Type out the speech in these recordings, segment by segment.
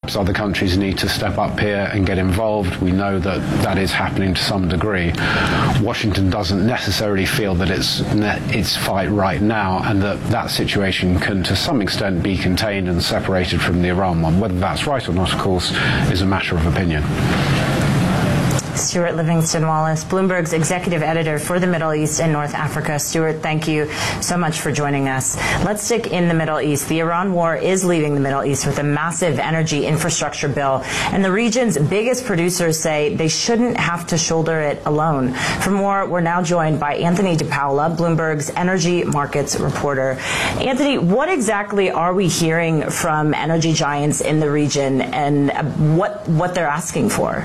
perhaps other countries need to step up here and get involved. We know that that is happening to some degree. Washington doesn't necessarily feel that it's fight right now, and that situation can to some extent be contained and separated from the Iran one. Whether that's right or not, of course, is a matter of opinion. Stuart Livingston Wallace, Bloomberg's executive editor for the Middle East and North Africa. Stuart, thank you so much for joining us. Let's stick in the Middle East. The Iran war is leaving the Middle East with a massive energy infrastructure bill, and the region's biggest producers say they shouldn't have to shoulder it alone. For more, we're now joined by Anthony DePaola, Bloomberg's energy markets reporter. Anthony, what exactly are we hearing from energy giants in the region, and what they're asking for?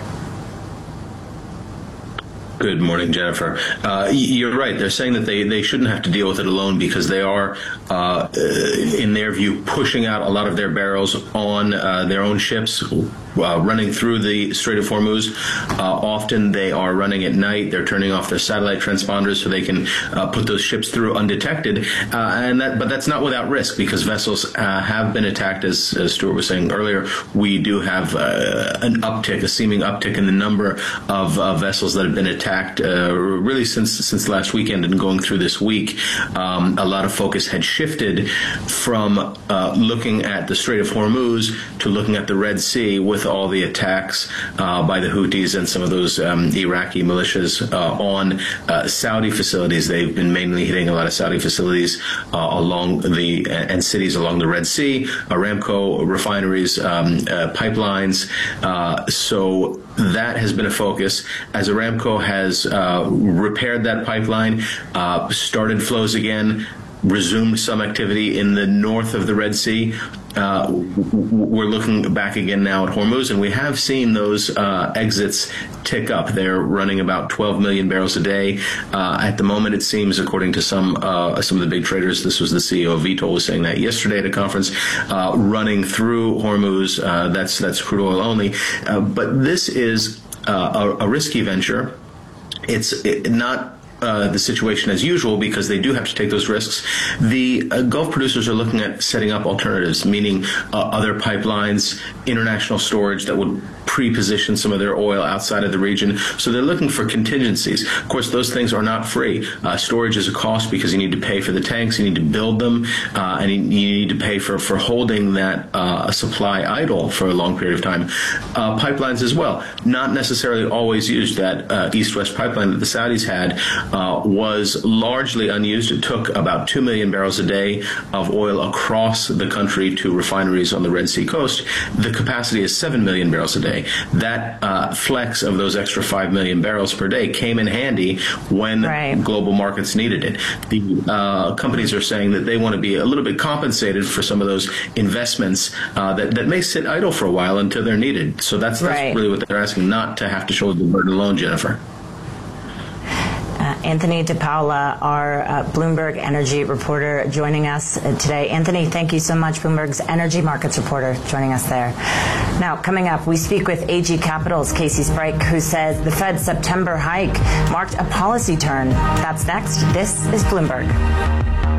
Good morning, Jennifer. You're right. They're saying that they shouldn't have to deal with it alone because they are, in their view, pushing out a lot of their barrels on their own ships, running through the Strait of Hormuz. Often they are running at night. They're turning off their satellite transponders so they can put those ships through undetected. But that's not without risk because vessels have been attacked, as Stuart was saying earlier. We do have a seeming uptick in the number of vessels that have been attacked really since last weekend and going through this week. A lot of focus had shifted from looking at the Strait of Hormuz to looking at the Red Sea with all the attacks by the Houthis and some of those Iraqi militias on Saudi facilities. They've been mainly hitting a lot of Saudi facilities and cities along the Red Sea, Aramco refineries, pipelines. So that has been a focus. As Aramco has repaired that pipeline, started flows again, resumed some activity in the north of the Red Sea. We're looking back again now at Hormuz, and we have seen those exits tick up. They're running about 12 million barrels a day. At the moment, it seems, according to some of the big traders, this was the CEO of Vitol was saying that yesterday at a conference, running through Hormuz, that's crude oil only. But this is a risky venture. It's not the situation as usual because they do have to take those risks. The Gulf producers are looking at setting up alternatives, meaning other pipelines, international storage that would pre-position some of their oil outside of the region. So they're looking for contingencies. Of course, those things are not free. Storage is a cost because you need to pay for the tanks, you need to build them, and you need to pay for holding that supply idle for a long period of time. Pipelines as well, not necessarily always used. That east-west pipeline that the Saudis had was largely unused. It took about 2 million barrels a day of oil across the country to refineries on the Red Sea coast. The capacity is 7 million barrels a day. That flex of those extra 5 million barrels per day came in handy when global markets needed it. The companies are saying that they want to be a little bit compensated for some of those investments that may sit idle for a while until they're needed. So that's really what they're asking, not to have to shoulder the burden alone, Jennifer. Anthony DePaola, our Bloomberg energy reporter, joining us today. Anthony, thank you so much. Bloomberg's energy markets reporter joining us there. Now, coming up, we speak with AG Capital's Casey Sprague, who says the Fed's September hike marked a policy turn. That's next. This is Bloomberg.